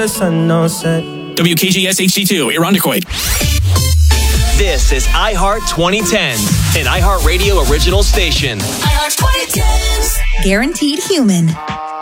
The sun no set. WKGS HD2, Irondequoit. This is iHeart 2010, an iHeartRadio original station. iHeart 2010s. Guaranteed human.